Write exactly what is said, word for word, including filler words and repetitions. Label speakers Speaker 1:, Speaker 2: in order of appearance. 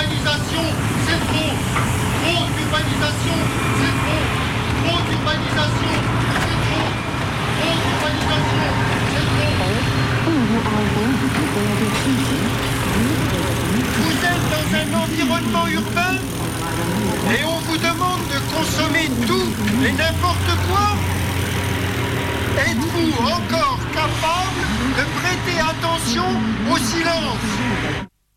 Speaker 1: d'urbanisation, c'est trop. Trop d'urbanisation, c'est trop. Trop d'urbanisation, c'est trop. Trop d'urbanisation, c'est trop. Vous êtes dans un environnement urbain et on vous demande de consommer tout et n'importe quoi. Êtes-vous encore capable de prêter attention au silence ?